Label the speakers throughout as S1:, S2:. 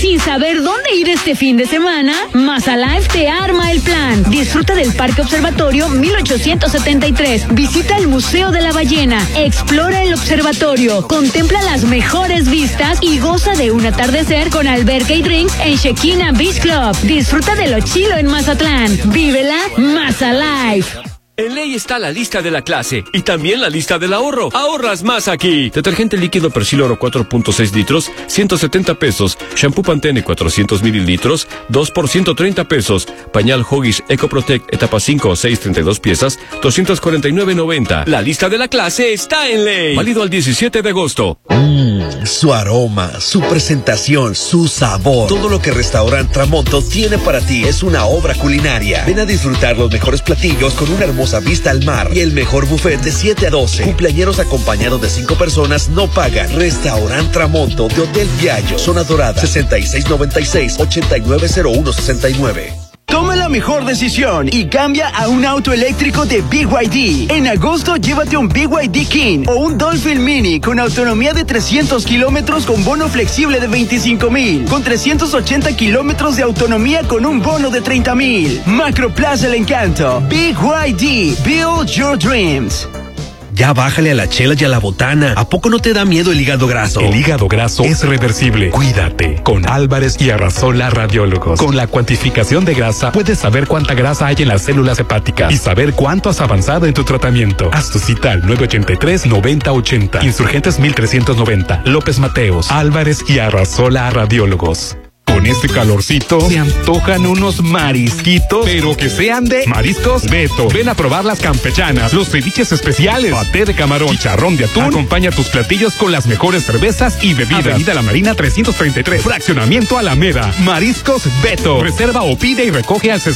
S1: sin saber dónde ir este fin de semana? Mazalife te arma el plan. Disfruta del Parque Observatorio 1873. Visita el Museo de la Ballena. Explora el observatorio. Contempla las mejores vistas y goza de un atardecer con alberca y drinks en Shekinah Beach Club. Disfruta de lo chilo en Mazatlán. Vívela Mazalife.
S2: En Ley está la lista de la clase y también la lista del ahorro. Ahorras más aquí. Detergente líquido Persil Oro 4.6 litros, 170 pesos. Shampoo Pantene 400 mililitros, 2 por 130 pesos. Pañal Huggies EcoProtect etapa 5 o 6, 32 piezas, 249.90. La lista de la clase está en Ley. Válido al 17 de agosto.
S3: Su aroma, su presentación, su sabor. Todo lo que Restaurant Tramonto tiene para ti es una obra culinaria. Ven a disfrutar los mejores platillos con una hermosa vista al mar y el mejor buffet de 7 a 12. Cumpleañeros acompañados de 5 personas no pagan. Restaurant Tramonto de Hotel Viallo, Zona Dorada, 6696-890169.
S4: Toma la mejor decisión y cambia a un auto eléctrico de BYD. En agosto, llévate un BYD King o un Dolphin Mini con autonomía de 300 kilómetros con bono flexible de 25,000. Con 380 kilómetros de autonomía con un bono de 30,000. Macroplaza El Encanto. BYD. Build your dreams.
S3: Ya bájale a la chela y a la botana. ¿A poco no te da miedo el hígado graso?
S5: El hígado graso es reversible. Cuídate con Álvarez y Arrasola Radiólogos. Con la cuantificación de grasa, puedes saber cuánta grasa hay en las células hepáticas y saber cuánto has avanzado en tu tratamiento. Haz tu cita al 983-9080. Insurgentes 1390. López Mateos. Álvarez y Arrasola Radiólogos. Con este calorcito, se antojan unos marisquitos, pero que sean de Mariscos Beto. Ven a probar las campechanas, los ceviches especiales, paté de camarón, chicharrón de atún. Acompaña tus platillos con las mejores cervezas y bebidas. Avenida La Marina 333, Fraccionamiento Alameda. Mariscos Beto. Reserva o pide y recoge al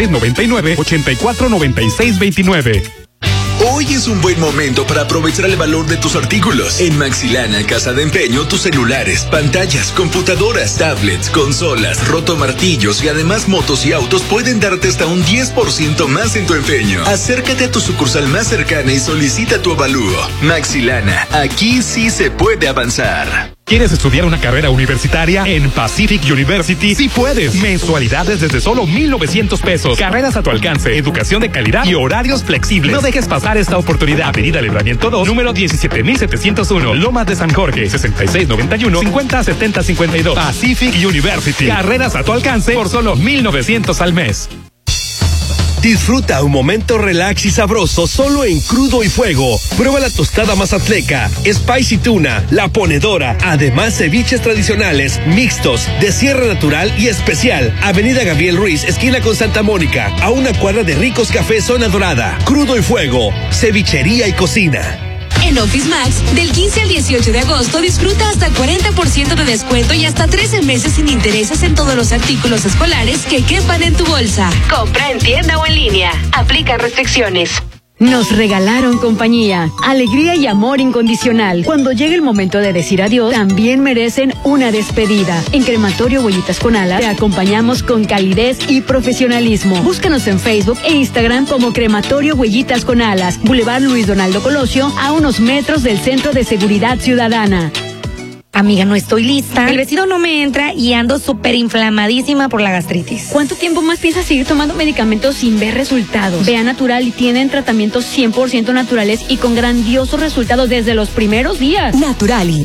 S5: 6699-849629.
S6: Hoy es un buen momento para aprovechar el valor de tus artículos. En Maxilana, Casa de Empeño, tus celulares, pantallas, computadoras, tablets, consolas, rotomartillos y además motos y autos pueden darte hasta un 10% más en tu empeño. Acércate a tu sucursal más cercana y solicita tu avalúo. Maxilana, aquí sí se puede avanzar.
S5: ¿Quieres estudiar una carrera universitaria? En Pacific University sí puedes. Mensualidades desde solo 1,900 pesos. Carreras a tu alcance, educación de calidad y horarios flexibles. No dejes pasar esta oportunidad. Avenida Libramiento 2, número 17701, Lomas de San Jorge, 6691-507052. Pacific University. Carreras a tu alcance por solo 1,900 al mes.
S3: Disfruta un momento relax y sabroso solo en Crudo y Fuego. Prueba la tostada mazatleca, spicy tuna, la ponedora, además ceviches tradicionales, mixtos, de sierra natural y especial. Avenida Gabriel Ruiz, esquina con Santa Mónica, a una cuadra de Ricos Café Zona Dorada. Crudo y Fuego, cevichería y cocina.
S7: En Office Max, del 15 al 18 de agosto, disfruta hasta 40% de descuento y hasta 13 meses sin intereses en todos los artículos escolares que quepan en tu bolsa. Compra en tienda o en línea. Aplica restricciones.
S1: Nos regalaron compañía, alegría y amor incondicional. Cuando llegue el momento de decir adiós, también merecen una despedida. En Crematorio Huellitas con Alas te acompañamos con calidez y profesionalismo. Búscanos en Facebook e Instagram como Crematorio Huellitas con Alas, Boulevard Luis Donaldo Colosio, a unos metros del Centro de Seguridad Ciudadana.
S8: Amiga, no estoy lista. El vestido no me entra y ando súper inflamadísima por la gastritis.
S1: ¿Cuánto tiempo más piensas seguir tomando medicamentos sin ver resultados? Ve a Natural y tienen tratamientos 100% naturales y con grandiosos resultados desde los primeros días.
S9: Naturali,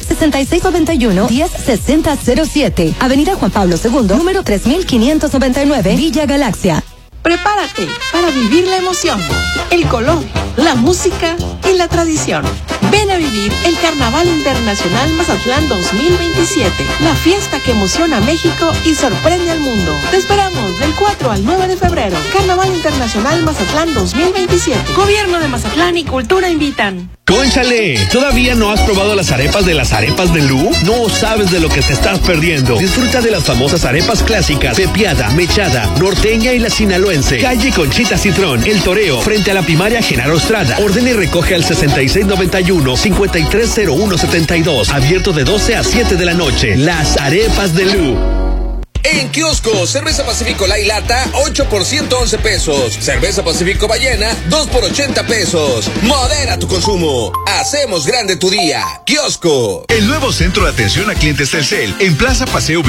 S9: 6691-106007. Avenida Juan Pablo II, número 3599, Villa Galaxia.
S10: Prepárate para vivir la emoción, el color, la música y la tradición. Ven a vivir el Carnaval Internacional Mazatlán 2027, la fiesta que emociona a México y sorprende al mundo. Te esperamos del 4 al 9 de febrero. Carnaval Internacional Mazatlán 2027. Gobierno de Mazatlán y Cultura invitan.
S3: ¡Cónchale! ¿Todavía no has probado las arepas de Lu? No sabes de lo que te estás perdiendo. Disfruta de las famosas arepas clásicas, pepiada, mechada, norteña y la sinaloense. Calle Conchita Citrón, El Toreo, frente a la primaria Genaro Estrada. Ordena y recoge al 6691-530172. Abierto de 12 a 7 de la noche. Las arepas de Lu.
S11: En kiosco, cerveza Pacífico Light Lata, 8 por 111 pesos. Cerveza Pacífico Ballena, 2 por 80 pesos. Modera tu consumo. Hacemos grande tu día. Kiosco.
S12: El nuevo centro de atención a clientes Telcel en Plaza Paseo